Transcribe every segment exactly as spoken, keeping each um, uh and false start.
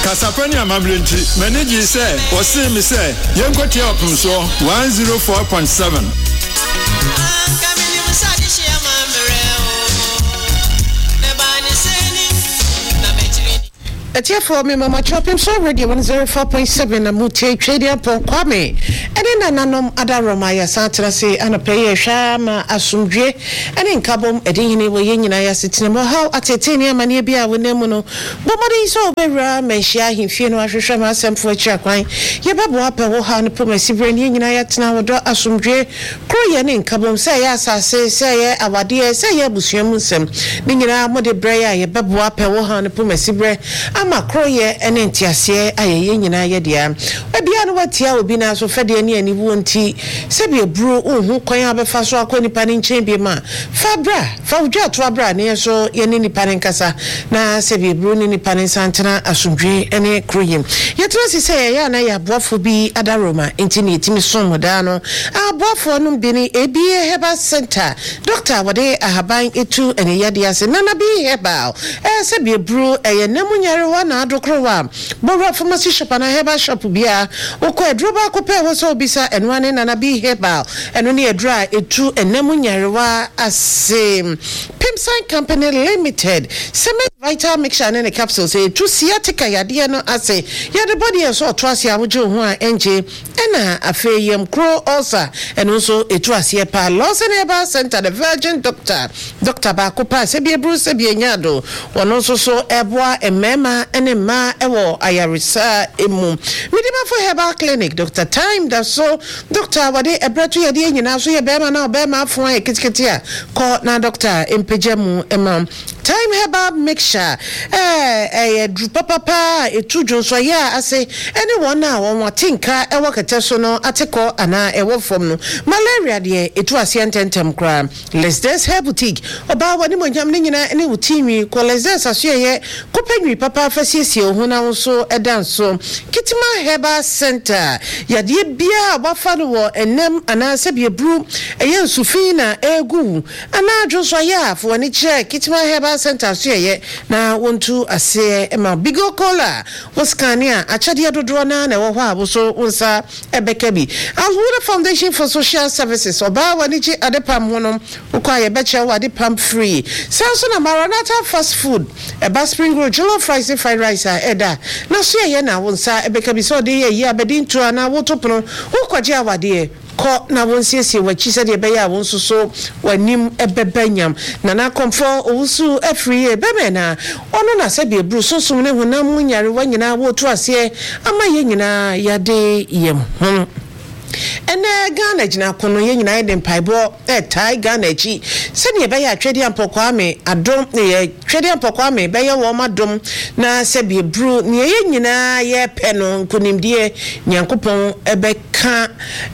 Kasapani amablinti manage say or see me say yenkoti opum so one oh four point seven. A tear for me, Mama Chopping so radio one oh four point seven and Muti Tradia Pon Kwame. And then Nanom Adaromaya Santana say and a pay a shama asumdre and in Kabum Edini Wayinaya sitting how at a tenia manibia with Nemuno. But Madi so very Meshia him Fino Ashama Sam for Chakwine. Yababa Wohan Pumasi Brain Yinayat now asumdre. Kroyan in Kabum say as I say say Awadia say Yabusiamusem. Nina Mode Brea Yababa Wohan Pumasi Bre. Ama kroye ene ntiase ayeye nyina ye dia obia no watia obi na so fede ne ani wonti se be bru ohu kwan abefa so akọ nipa ne nchen bi ma fabra fa udwa to abra ne so ye ne nipa ne nkasa na se be bru ne nipa ne santena asomdwe ene kroye yetra si se ya na ya boafo bi adaroma enti ne timi somoda no aboafo no bi ne ebie heba center doctor wode ahaban etu ene yade ase nana bi heba eh se be bru eye namunyare wana adokrowa bora pharmacy shop na heba shop bia okọ edroba kope wo so bisa enwane na na bi heba eno ne edra etu enemu nyarewa ase Pimsign Company Limited cement vital mixture and capsules e tu sciatica yade no ase yade body so to ase awojo ho a enje ena afeyem kro ulcer eno so etu ase pa Lawson Herbal Center the Virgin Doctor Doctor ba kopa se bi ebru se bi enyado wono so so eboa emema ene ma ewo ayarisa emu midima for Herbal Clinic Doctor Time da so Doctor wade ebretu yade nyina so ye bema na obema afo a kitikiti a ko na Doctor empejemu emam Time Herbal mixture eh eh dru papa etu jonso ya ase anyone na won watinka ewo kete so no ateko ana ewo fom no malaria de etu ase ententem kra Lesdes Hair Boutique oba wani monjam ne nyina ene wutimi ko Lesdes asoye kopanwi papa fasiesie ho na so edanso Kitima Herbal Center yade bia wafa no wo enem ana se bie bru eye nsufi na egu ana jonso ya fo ni che Kitima Herbal Center soye na wontu ase ema bigo cola woskania achade dodo na na wo ho aboso unsa ebekabi Alwood Foundation for Social Services oba wani chi adepam honom ukwa ye becha wa adepam free sanso na Maranatha fast food eba spring roll jollof rice fried rice eda na soye na wonsa ebekabi so de ye abedin to na wotopono ukwaje awade ko na wonsiesie wachi se de be ya wonso so wanim ebebanyam na na komfo owusu afri e bebe na ono na se be bru sosum ne honam nyare wanyina wo to ase ama ye nyina yade yem ho ene Ghana jina kono ye nyina ye dem paibo e tai Ghana chi se ne be ya twede ampokwa ame adom ye twede ampokwa ame be ye wo madom na se be bru ne ye nyina ye pe no nkonimdie nyankopon ebe ka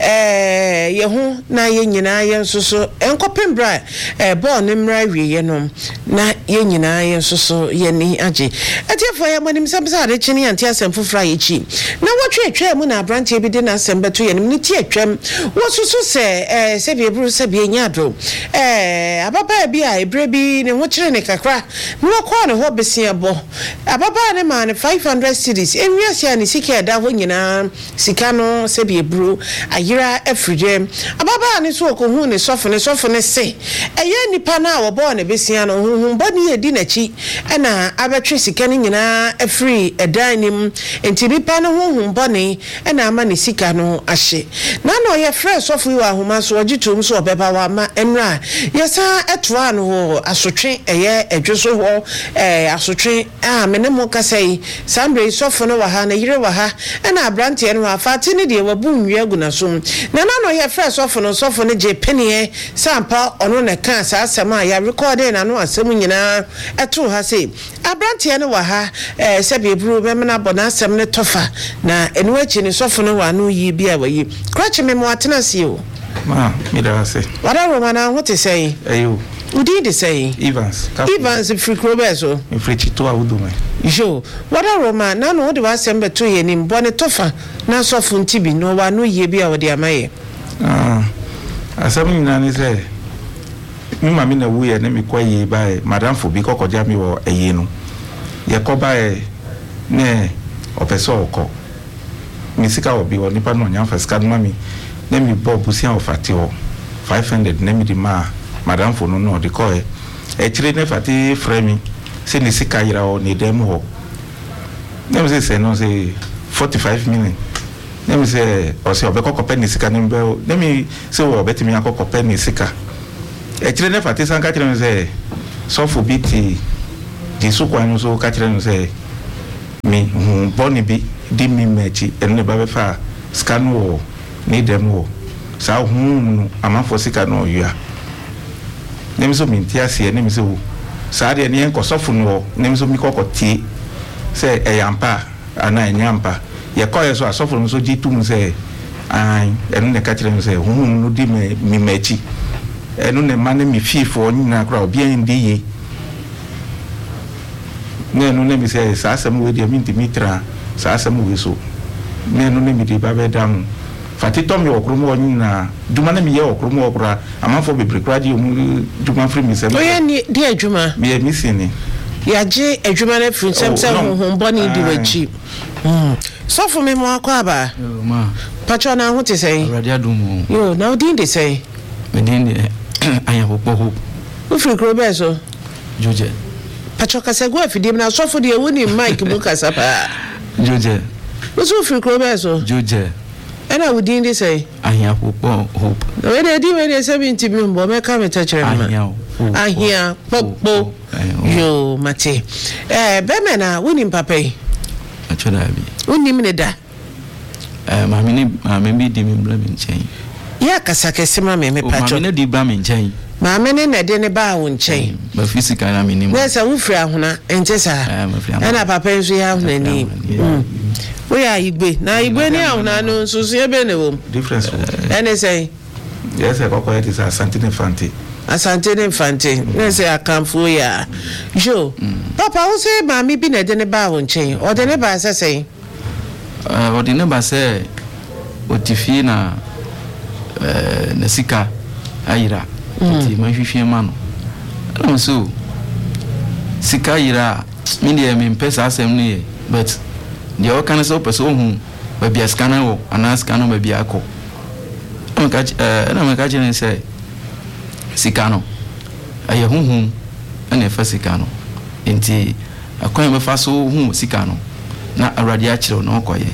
eh ye ho na ye nyina ye nsoso enkopembra eh bo ne mra wiye no na ye nyina ye nsoso ye ni age atiefo ye manim samsa de chini anti asemfofra ye chi na wotwe atwa mu na branche bi de na asembeto ye ni ti atwam wosusu se eh se bi bru se bi nyado eh ababa bi a ebre bi ne ho kire ne kakra no kwa ne ho besia bo ababa ne ma ne five hundred cedis enwiase ani sika da ho nyina sika no se bi bru ayira afrije ababa ne so ko hu ne sofo ne sofo ne se eye nipa na wo bo ne besia no hu hu bodi edi na chi na abetwe sika ne nyina afri edanim enti nipa no hu hu boni na ama ne sika no ahye na no ye fresh of you ahoma so ogitum so obeba wa ma enra yesa etwa no ho asotwe eye edwoso ho eh asotwe ah menemo kasai sambre sofo no wa ha na yire wa ha na abrante no afate ne de wabu nwi aguna so na na no ye fresh of no sofo ne je penie sampa ono ne kan sa asema ya recording na no asem nyina eto ha sei abrante no wa ha eh se be bru be na bona asem ne tofa na enu achi ne sofo no wa no yi bia wa yi kwache me mo atena si o ma me da se wada ro mana ho te sei ayo udi de sei Evans Evans frikro bezo me frichi to awudo me jo wada ro ma na no de wa sembe to ye ni mbone tofa na sofo ntibi no wa no ye bia wo de amaye ah asam nyina ni se mi ma mi na wu ye ne mi kwa ye ba madam fo bi kokoja mi wo eye no ye ko ba e ne opeso oko mi sika obi o nipa no nya fa sika no mami na mi bo busia ofate o five hundred na mi di ma madam fo no no de ko e e kire ne fate frame se ni sika yira o ni dem ho na mi se no se forty-five million na mi se o se obekọ kope ni sika ni be na mi se o betimi akọ kope ni sika e kire ne fate san ka kire mi se so for biti di su kwanu so ka kire mi se mi hu boni bi di mi mechi enne ba be fa scan wo ni dem wo sa hu no amafo sika no yua nem so mi ntiase nem so sa de ne enko sofo no nem so mi kokoti se eyampa ana enyampa ye koye so asofo no so jitum se ai enu ne ka kire mi se hu no di me mi mechi enu ne mane mi fifo nyina kra obi ndi ye ne no ne mi se sa asem we de mi ntimitra sa asem we so ne no ne mi di ba be dam fatito mi okromo nyina duma na mi ye okromo okra amafo bebre kra di omu duma free mi se no ye ni di adwuma mi e mi sini ya je adwuma na free sem sem honhom boni di wachi mm so for me mo akwa ba ma pacho na ho te sei already adumu yo na odin de sei me din de anya popo ho u free kro be so joje pacho ka se go afidi na so for de woni mic bu kasa pa joje u so free kro be so joje ena udin de sei ahia popo hope no we dey di we dey seventy mi mbo me ka me tachere ma ahia ahia popo yo mate eh be me na woni mpapai achoda bi woni mi ne da eh ma mi ni ma mi bi di mi bla mi nchen ya kasa kese ma me me pacho ma mi ne di bla mi nchen ma me ne na de ne ba wo nchen ba physical na mi ni mo we sa wo firi ahuna ente sa eh ma firi na papa nso ya ahuna ni we ya igbe na igbe ni ahuna no nso so ebe ne wo difference ene say yes e kokko it is asante ne fanti asante ne fanti ne say akamfo ya jo papa wo say ma mi bi na de ne ba wo nchen o de ne ba say say eh o de ne ba say o tifi na eh na sika ayira ti ma hwehwe ma no no so sika ayira mi de me pesa asem ne but the all kind of person who be be scanner or an scanner be be akọ na ka eh na me ka je say sikano aye hunhun na fa sikano enti akwan me fa so hu sikano na awrade a kire no koye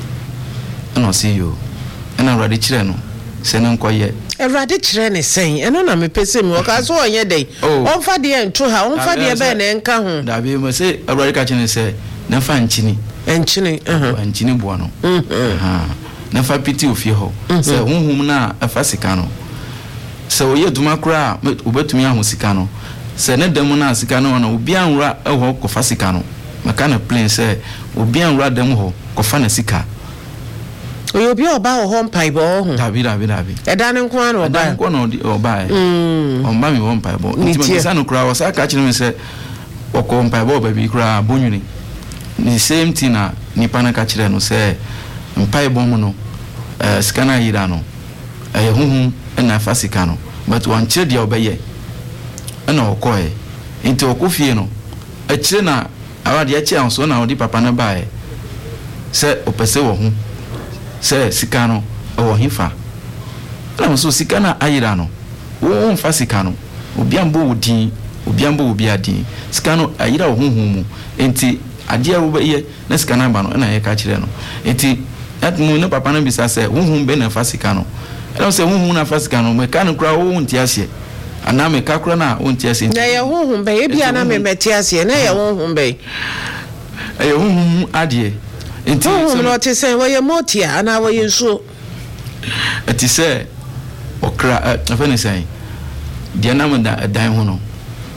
na see you na awrade kire no se no koye awrade kire ne sen eno na me pese mi o ka so onye dey on fa de ento ha on fa de be na enka ho da be me say awrade ka kire say na fa nchini enchini eh enchini bo no eh na fa piti ofie ho se hunhum na afa sika no se oye duma kra obetumi ahu sika no se ne dem na sika no na obi anwura ho ko fa sika no maka na plain se obi anwura dem ho ko fa na sika oyo bi oba ho mpai bo ho dabi dabi dabi eda ne nko na oba nko na oba e omba mi ho mpai bo nti sa no kra wo sa ka kire me se okọ mpai bo ba bi kra bonwini the same thing na nipa na ka kire no se mpai bo mu no eh scanner yira no eh huhum na fa sika no but wan kire dia obeye na okoe nti okofie no a kire na awade a kire anso na odi papa na bae se opese wo hu se sika no wo hifa na so sika na ayira no wo mfa sika no obi ambo odin obi ambo obi adin sika no ayira wo huhum mu nti adia wo be na sika na ba no na ye ka kire no enti at mu ne papa na bisa se huhum be na fa sika no na se huhum na fa sika no me ka no kra wo nti ase ana me ka kra na wo nti ase na ye huhum be e bia na me meti ase na ye huhum be e huhum adie enti so no te se wo ye motia ana wo ye nso ati se okra afa ne sai dia na me da dan ho no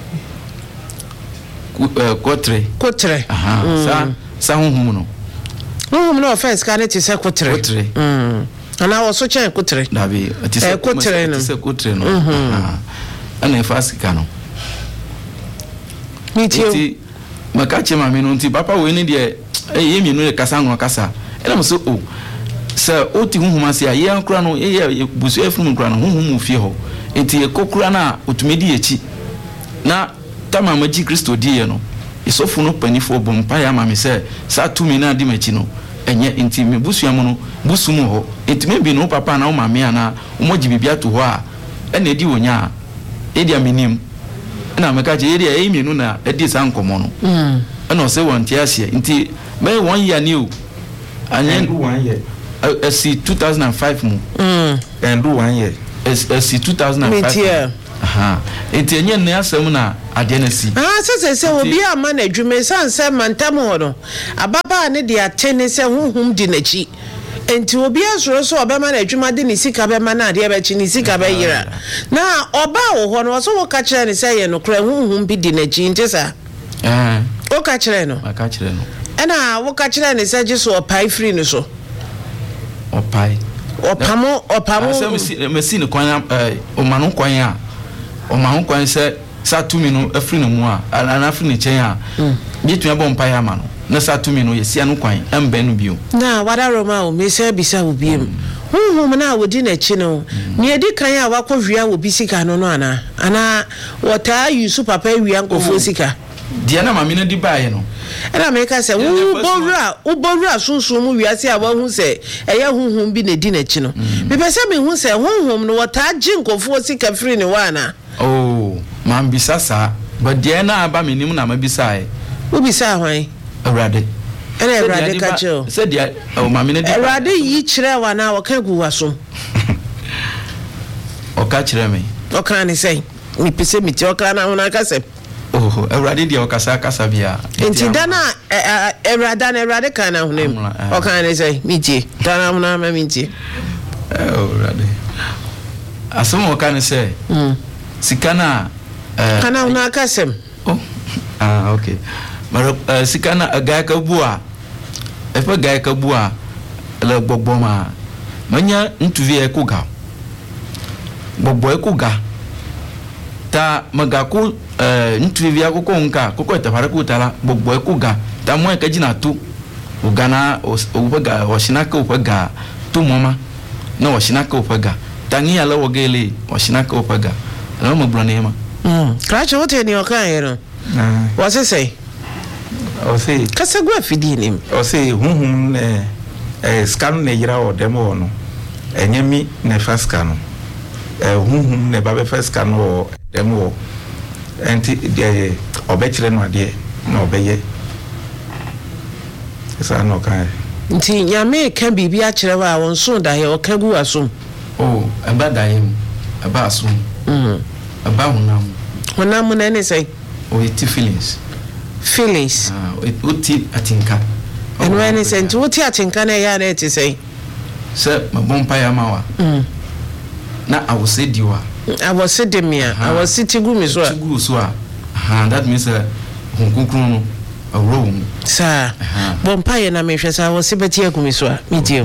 kotre kotre aha sa sa huhum no huhum no offense ka ne te se kotre kotre mm ana wo so chen kotre dabi ati se kotre no ati se kotre no aha ana fasika no niti maka che mama no nti papa we ni de eh mi no de kasa ngo kasa ela mo so o se o ti huhum ase a ye ankura no ye busu efunu nkura no huhum fie ho enti e kokura na otumedi echi na tama maji Kristo die no isofo no panifo bompa ya ma me se sa tumi na adi machi no enye enti me busuamu no busumu ho enti me bi no papa na o ma me ana o moji bibia to ho a e na edi wonya edi aminim na me ka je edi e mienu na edi san komo no mm e na o se won tie ase enti me one year ni o anye one year esi two thousand five mu mm and do one year esi two thousand five aha enti enye ne asem na ade na si ah se se obi ama na adwume san se mantam ho no ababa ne de atene se huhum di nachi enti obi asoro so obema na adwuma de ne sika be ma na ade be chi ne sika be yira na oba wo ho no so wo ka kire ne se ye no kra huhum bi di nachi nti sa eh wo ka kire no ka kire no ena wo ka kire ne se je so opai free no so opai opamo opamo se me me si ne kwan eh o ma no kwan a o ma ho kwan se sa tumi no afri no mu a ana afri ne chen a bi tumi bo mpa ya ma no na sa tumi no yesia no kwan embe no bio na wada roma o me se bisa obiem honhom na wodi na chi no ne edi kan a wakɔhwia wo bisika no no ana ana wota yusu papa wia nkofo sika dia na mame no di baaye no era me ka se wo bowura wo bowura sunsun mu wiase a wa hu se eye honhom bi na di na chi no me pese me hu se honhom no wota gi nkofo sika free ne wa na oh man bisa sa but dia na aba me nim na ma bisa e wo bisa hwan awrade ene awrade ka cho se dia o mame no di awrade yi kire wa na wo ka gu waso o ka kire me o ka ni sei mi pese mi ti o ka na ho na ka se oh awrade dia o kasa kasa bia enti dana awrade na awrade ka na ho nem o ka ni sei mi ti dana ho na ma mi ti awrade asomo ka ni se mm sikana eh kana una kasem oh ah okay maro uh, sikana aga ka bua e fa ga ka bua la gbogbo ma manya ntuvi e ku ga gbogbo e ku ga ta maga ku eh ntuvi akoko nka kokko ta fara ku tala gbogbo e ku ga ta mo e ka jina tu ugana o ga o shinaka o ga tu mama na o shinaka o ga tangi ala wo gele o shinaka o ga na mo bronema mm kracha wote ni okan yero na wase say o say kasagwa fidi nim o say hunhun eh eh scan ne yira o demo no enyemi ne faska no eh hunhun ne ba be faska no demo enti de obekire no ade na obeye esa no kan nti nyame ka bibi a kire wa won so da ye o ka gu asom oh aba da yem aba asom mm aba honam honam na ne say o it feelings feelings ah o ti atinka and when is and what ti atinka na ya na ti say se mabompa ya mawa mm na I was said you are I was said me I was sitting gu me so a gu so a ah that means uh hunkunkun no a room sa bompa ya na me hwe sa I was sibeti gu me so a me dio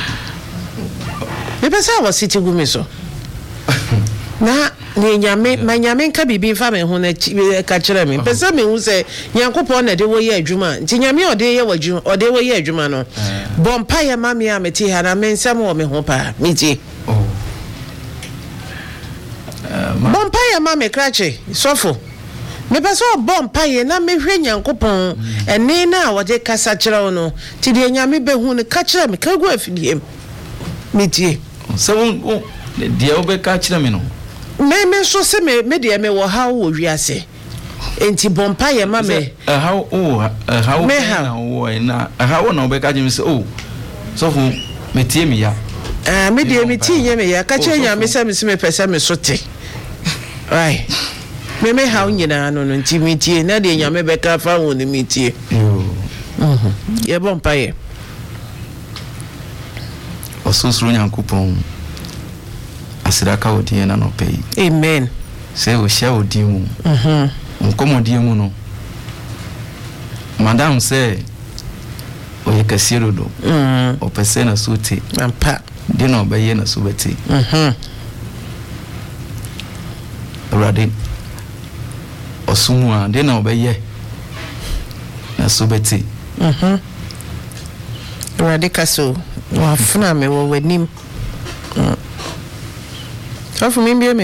me pesa I was sitting gu me so na ni nyame manyame nka bibi fa me ho na ka kire me pesa me hu se yankopon na de wo ye adwuma nti nyame ode ye wadwuma ode wo ye adwuma no bompa ya mame a meti ha na me nsam wo me ho pa me ti oh bompa ya mame krache sofo me pesa bompa ye na me hwe yankopon ene na wode kasa kire wo no ti de nyame be hu ne ka kire me ka go afidiem me ti so de obe ka kire me no me me so se me me de me wo ha wo wiase enti bompa ye ma me eh how oh how na wo na how na obe ka jimi se oh so fu me tie me ya ah me de me tie me ya ka che nya me se me se me pese me so te right me me ha nyina no no nti me tie na de nya me be ka fa wo ni me tie mhm ye bompa ye ososro nyankopon asiraka odie na no pay amen se o sha odie mu mhm nkomodie mu no madam se o ye kasiero do mhm o pese na suti ampa de na obaye na subeti mhm already osumwa de na obaye na subeti mhm radikaso wa funa me wo wanim mm afu mi bi